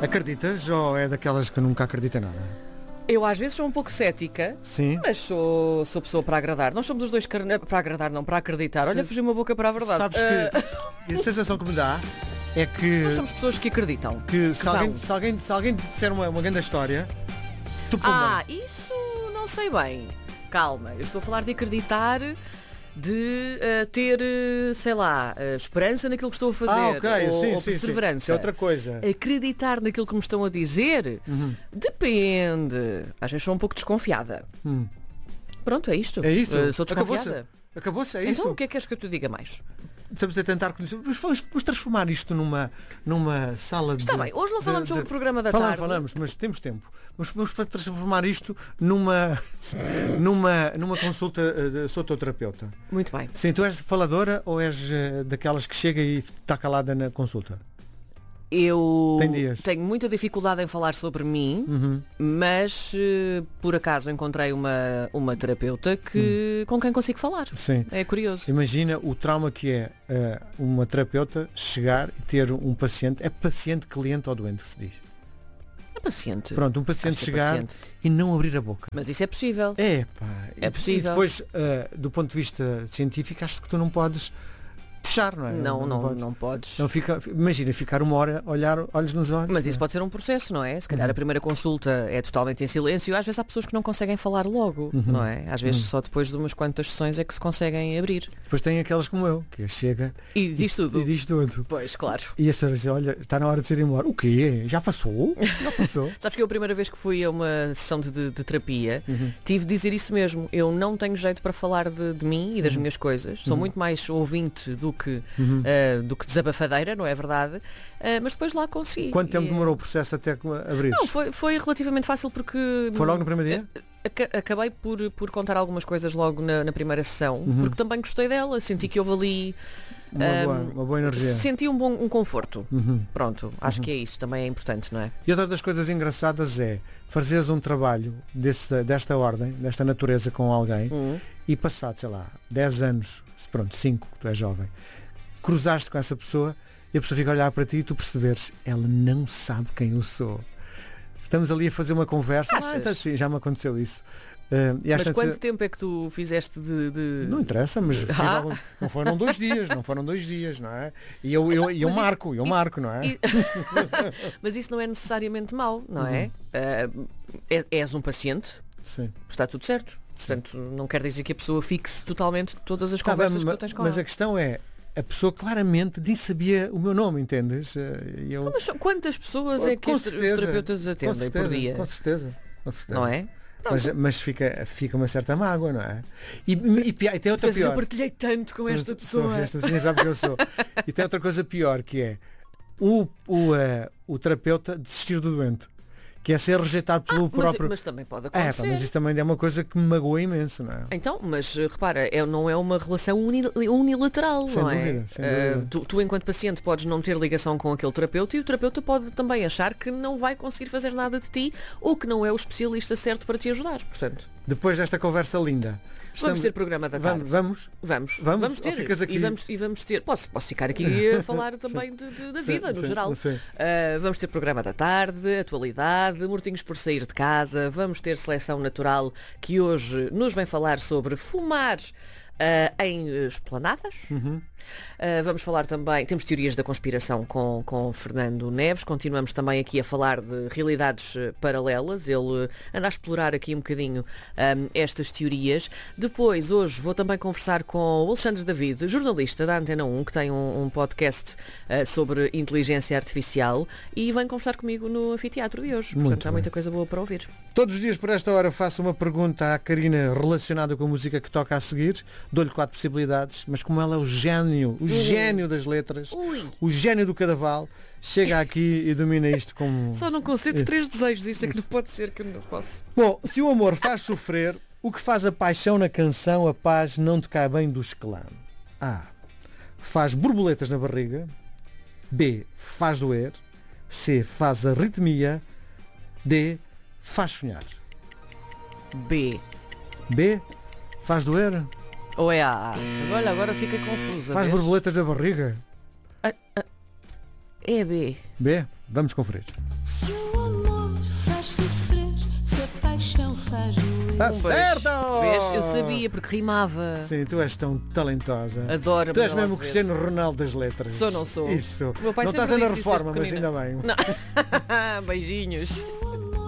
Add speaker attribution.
Speaker 1: Acreditas ou é daquelas que nunca acredita em nada?
Speaker 2: Eu às vezes sou um pouco cética,
Speaker 1: Sim.
Speaker 2: mas sou pessoa para agradar. Nós somos os dois para agradar, não para acreditar. Olha, fugiu uma boca para a verdade.
Speaker 1: Sabes que a sensação que me dá é que,
Speaker 2: Nós somos pessoas que acreditam.
Speaker 1: se alguém disser uma grande história, tu pumba.
Speaker 2: Isso não sei bem. Calma, eu estou a falar de acreditar, de ter, sei lá, esperança naquilo que estou a fazer.
Speaker 1: Ok,
Speaker 2: ou
Speaker 1: sim.
Speaker 2: perseverança.
Speaker 1: Isso é outra coisa.
Speaker 2: Acreditar naquilo que me estão a dizer, depende. Às vezes sou um pouco desconfiada. Pronto, é isto.
Speaker 1: É isto?
Speaker 2: Sou desconfiada.
Speaker 1: Acabou-se, é
Speaker 2: Então
Speaker 1: isso?
Speaker 2: o que é que queres que eu te diga mais?
Speaker 1: Estamos a tentar conhecer. Mas vamos transformar isto numa sala de...
Speaker 2: Está bem, hoje não falamos sobre o programa da tarde.
Speaker 1: Falamos, mas temos tempo. Vamos transformar isto numa consulta sou teu terapeuta.
Speaker 2: Muito bem.
Speaker 1: Sim, tu és faladora ou és daquelas que chega e está calada na consulta?
Speaker 2: Eu
Speaker 1: Tem dias.
Speaker 2: tenho muita dificuldade em falar sobre mim, mas por acaso encontrei uma terapeuta com quem consigo falar.
Speaker 1: Sim.
Speaker 2: É curioso.
Speaker 1: Imagina o trauma que é uma terapeuta chegar e ter um paciente, é paciente, cliente ou doente que se diz.
Speaker 2: É paciente.
Speaker 1: Pronto, um paciente
Speaker 2: Acho que é
Speaker 1: chegar
Speaker 2: paciente.
Speaker 1: e não abrir a boca.
Speaker 2: Mas isso é possível.
Speaker 1: É
Speaker 2: possível.
Speaker 1: E depois, do ponto de vista científico, acho que tu não podes puxar, não é?
Speaker 2: Não podes.
Speaker 1: Não imagina ficar uma hora a olhar olhos nos olhos.
Speaker 2: Mas isso pode ser um processo, não é? Se calhar a primeira consulta é totalmente em silêncio. Às vezes há pessoas que não conseguem falar logo, não é? Às vezes só depois de umas quantas sessões é que se conseguem abrir.
Speaker 1: Depois tem aquelas como eu, que chega
Speaker 2: E diz tudo.
Speaker 1: e diz tudo.
Speaker 2: Pois, claro.
Speaker 1: E a senhora diz, olha, está na hora de ir embora. O quê? Já passou? Já passou?
Speaker 2: Sabes que eu a primeira vez que fui a uma sessão de terapia tive de dizer isso mesmo. Eu não tenho jeito para falar de mim e das minhas coisas. Sou muito mais ouvinte do que desabafadeira, não é verdade? Mas depois lá consegui.
Speaker 1: Quanto tempo demorou o processo até abrir?
Speaker 2: Não, foi relativamente fácil porque...
Speaker 1: Foi logo no primeiro dia?
Speaker 2: Acabei por contar algumas coisas logo na primeira sessão, porque também gostei dela, senti que houve ali
Speaker 1: Uma boa energia.
Speaker 2: senti um conforto. Pronto, acho que é isso, também é importante, não é?
Speaker 1: E outra das coisas engraçadas é fazeres um trabalho desta ordem, desta natureza com alguém e passado, sei lá, 10 anos, pronto, 5, que tu és jovem, cruzaste com essa pessoa e a pessoa fica a olhar para ti e tu perceberes, ela não sabe quem eu sou. Estamos ali a fazer uma conversa. Então, sim, já me aconteceu isso.
Speaker 2: Mas quanto tempo é que tu fizeste de...
Speaker 1: Não interessa, mas fiz não foram 2 dias, não é? E eu marco, não é?
Speaker 2: Mas isso não é necessariamente mau, não é? És um paciente,
Speaker 1: Sim.
Speaker 2: está tudo certo. Portanto, não quer dizer que a pessoa fixe totalmente todas as conversas que tu tens com ela.
Speaker 1: Mas a questão é, a pessoa claramente nem sabia o meu nome, entendes?
Speaker 2: Mas quantas pessoas é que os terapeutas atendem por dia?
Speaker 1: Com certeza.
Speaker 2: Não é?
Speaker 1: Mas fica uma certa mágoa, não é? E tem outra pior.
Speaker 2: Eu partilhei tanto com esta pessoa.
Speaker 1: Esta pessoa sabe que eu sou. E tem outra coisa pior, que é o terapeuta desistir do doente. Que é ser rejeitado pelo próprio...
Speaker 2: Mas também pode acontecer.
Speaker 1: Mas isso também é uma coisa que me magoa imenso, não é?
Speaker 2: Então, mas repara, não é uma relação unilateral,
Speaker 1: sem
Speaker 2: não
Speaker 1: dúvida,
Speaker 2: é?
Speaker 1: Sem dúvida.
Speaker 2: Tu, enquanto paciente, podes não ter ligação com aquele terapeuta e o terapeuta pode também achar que não vai conseguir fazer nada de ti ou que não é o especialista certo para te ajudar, portanto.
Speaker 1: Depois desta conversa linda...
Speaker 2: Vamos ter programa da tarde.
Speaker 1: Vamos
Speaker 2: ter.
Speaker 1: Ficas aqui?
Speaker 2: E vamos ter. Posso ficar aqui a falar também da vida, no geral. Vamos ter programa da tarde, atualidade, mortinhos por sair de casa, vamos ter seleção natural que hoje nos vem falar sobre fumar em esplanadas. Vamos falar também, temos teorias da conspiração com Fernando Neves, continuamos também aqui a falar de realidades paralelas, ele anda a explorar aqui um bocadinho estas teorias. Depois, hoje, vou também conversar com o Alexandre David, jornalista da Antena 1, que tem um podcast sobre inteligência artificial e vem conversar comigo no anfiteatro de hoje. Portanto, há muita coisa boa para ouvir.
Speaker 1: Todos os dias por esta hora faço uma pergunta à Karina relacionada com a música que toca a seguir, dou-lhe 4 possibilidades, mas como ela é o gênio das letras, o gênio do cadaval, chega aqui e domina isto como...
Speaker 2: Só não concedo 3 desejos, isso é que não pode ser, que eu não posso.
Speaker 1: Bom, se o amor faz sofrer, o que faz a paixão na canção, a paz não te cai bem dos clã? A. Faz borboletas na barriga. B. Faz doer. C. Faz arritmia. D. Faz sonhar.
Speaker 2: B.
Speaker 1: B. Faz doer.
Speaker 2: Ou é A? Olha, agora fica confusa.
Speaker 1: Faz borboletas na barriga.
Speaker 2: É B.
Speaker 1: B. Vamos conferir.
Speaker 3: Se o amor faz sofrer, se a paixão faz doer.
Speaker 1: Está certo!
Speaker 2: Vês? Eu sabia, porque rimava.
Speaker 1: Sim, tu és tão talentosa.
Speaker 2: Adoro.
Speaker 1: Tu és mesmo o Cristiano Ronaldo das letras.
Speaker 2: Sou, não sou.
Speaker 1: Isso.
Speaker 2: O meu pai
Speaker 1: Não
Speaker 2: sempre
Speaker 1: estás a na
Speaker 2: disse isso
Speaker 1: reforma,
Speaker 2: desde
Speaker 1: mas ainda
Speaker 2: pequenina.
Speaker 1: bem.
Speaker 2: Não. Beijinhos.